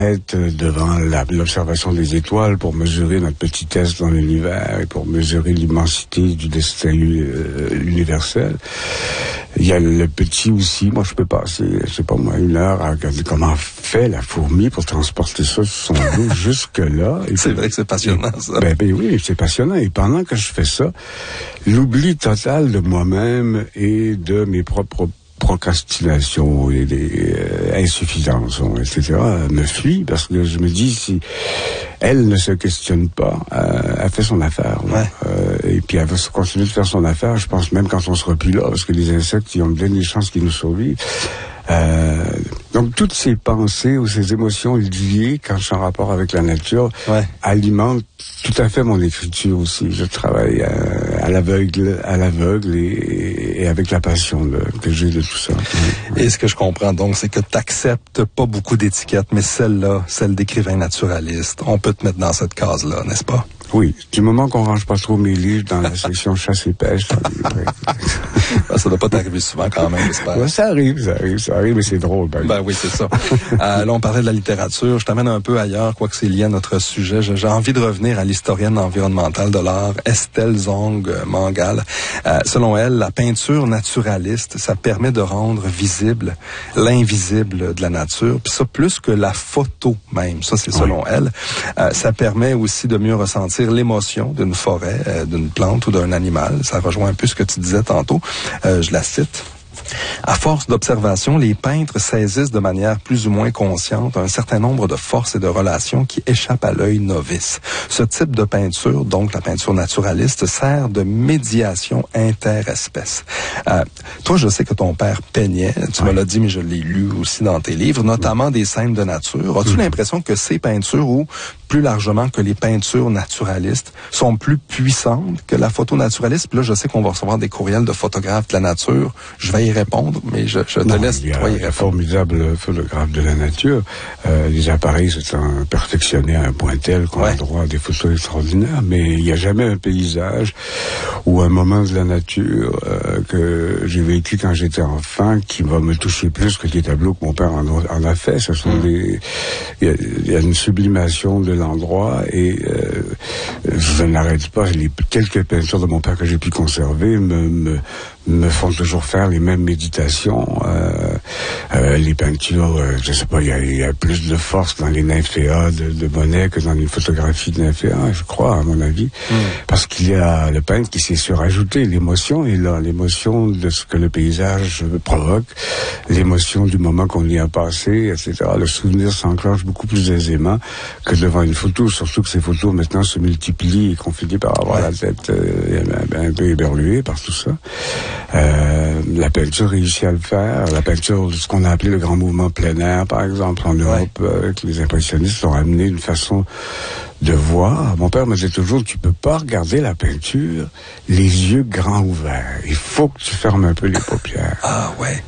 devant l'observation des étoiles pour mesurer notre petitesse dans l'univers et pour mesurer l'immensité du destin universel. Il y a le petit aussi. Moi, je peux passer, je sais pas moi, 1 heure à regarder comment fait la fourmi pour transporter ça sur son dos jusque-là. C'est vrai que c'est passionnant, ça. Ben oui, c'est passionnant. Et pendant que je fais ça, l'oubli total de moi-même et de mes propres procrastination et des insuffisances, etc., me fuit parce que je me dis, si elle ne se questionne pas, elle fait son affaire. Ouais. Et puis elle va continuer de faire son affaire, je pense même quand on sera plus là, parce que les insectes, ils ont bien des chances qu'ils nous survivent. Donc toutes ces pensées ou ces émotions liées quand je suis en rapport avec la nature alimentent tout à fait mon écriture aussi. Je travaille à l'aveugle et avec la passion que j'ai de tout ça. Et ce que je comprends donc, c'est que tu n'acceptes pas beaucoup d'étiquettes, mais celle-là, celle d'écrivain naturaliste, on peut te mettre dans cette case-là, n'est-ce pas? Oui, du moment qu'on range pas trop mes livres dans la section chasse et pêche. Ça doit pas t'arriver souvent quand même, j'espère. Ouais, ça arrive, mais c'est drôle. Ben oui, c'est ça. Là, on parlait de la littérature. Je t'amène un peu ailleurs, quoique c'est lié à notre sujet. J'ai envie de revenir à l'historienne environnementale de l'art, Estelle Zong Mangal. Selon elle, la peinture naturaliste, ça permet de rendre visible l'invisible de la nature. Puis ça, plus que la photo même. Ça, c'est selon elle. Ça permet aussi de mieux ressentir l'émotion d'une forêt, d'une plante ou d'un animal. Ça rejoint un peu ce que tu disais tantôt. Je la cite. À force d'observation, les peintres saisissent de manière plus ou moins consciente un certain nombre de forces et de relations qui échappent à l'œil novice. Ce type de peinture, donc la peinture naturaliste, sert de médiation interespèces. Toi, je sais que ton père peignait, tu me l'as dit, mais je l'ai lu aussi dans tes livres, notamment des scènes de nature. As-tu l'impression que ces peintures, ou plus largement que les peintures naturalistes, sont plus puissantes que la photo naturaliste? Puis là, je sais qu'on va recevoir des courriels de photographes de la nature. Je vais y répondre, mais je te laisse toi y répondre. Formidable photographe de la nature. Les appareils s'étant perfectionnés à un point tel qu'on a droit à des photos extraordinaires, mais il n'y a jamais un paysage ou un moment de la nature que j'ai vécu quand j'étais enfant qui va me toucher plus que les tableaux que mon père en a fait. Ce sont il y a une sublimation de l'endroit et je n'arrête pas. Les quelques peintures de mon père que j'ai pu conserver me font toujours faire les mêmes méditations. Les peintures, je sais pas, il y a plus de force dans les nymphéas de Monet que dans les photographies de nymphéas, je crois, à mon avis. Parce qu'il y a le peintre qui s'est surajouté. L'émotion est là, l'émotion de ce que le paysage provoque, l'émotion du moment qu'on y a passé, etc. Le souvenir s'enclenche beaucoup plus aisément que devant une photo, surtout que ces photos maintenant se multiplient et qu'on finit par avoir la tête un peu éberluée par tout ça. La peinture réussit à le faire. La peinture, ce qu'on a appelé le grand mouvement plein air, par exemple, en Europe, que les impressionnistes ont amené une façon de voir. Mon père me disait toujours, tu peux pas regarder la peinture les yeux grands ouverts. Il faut que tu fermes un peu les paupières. Ah ouais.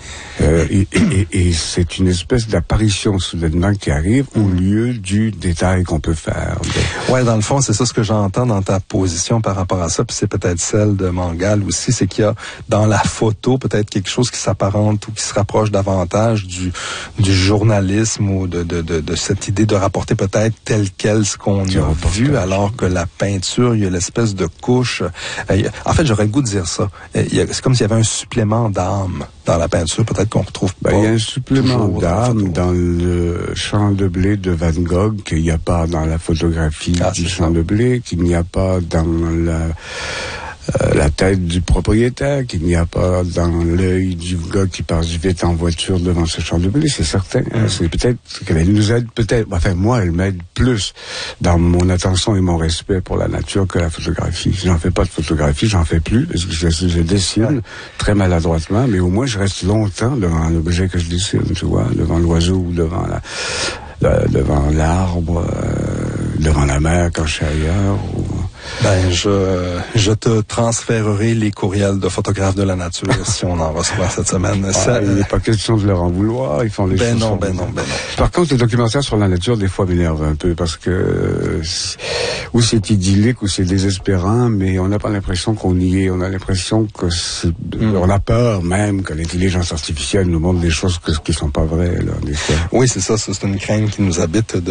Et c'est une espèce d'apparition soudainement qui arrive au lieu du détail qu'on peut faire. Ouais, dans le fond, c'est ça ce que j'entends dans ta position par rapport à ça, puis c'est peut-être celle de Mangal aussi, c'est qu'il y a dans la photo peut-être quelque chose qui s'apparente ou qui se rapproche davantage du journalisme ou de cette idée de rapporter peut-être tel quel ce qu'on a vu, alors que la peinture, il y a l'espèce de couche. En fait, j'aurais le goût de dire ça. C'est comme s'il y avait un supplément d'âme dans la peinture, peut-être qu'on retrouve pas. Il y a un supplément d'âme dans le champ de blé de Van Gogh qu'il n'y a pas dans la photographie du champ de blé, qu'il n'y a pas dans la tête du propriétaire, qu'il n'y a pas dans l'œil du gars qui passe vite en voiture devant ce champ de blé, c'est certain. C'est peut-être qu'elle nous aide, moi, elle m'aide plus dans mon attention et mon respect pour la nature que la photographie. Si j'en fais pas de photographie, j'en fais plus, parce que je dessine très maladroitement, mais au moins je reste longtemps devant l'objet que je dessine, tu vois, devant l'oiseau ou devant devant l'arbre, devant la mer quand je suis ailleurs. Ben, je te transférerai les courriels de photographes de la nature si on en reçoit cette semaine. Il n'est pas question de leur en vouloir, ils font les choses. Non. Par contre, les documentaires sur la nature, des fois, m'énervent un peu parce que ou c'est idyllique ou c'est désespérant, mais on n'a pas l'impression qu'on y est. On a l'impression que on a peur même que l'intelligence artificielle nous montre des choses qui sont pas vraies, là, des fois. Oui, c'est ça. C'est une crainte qui nous habite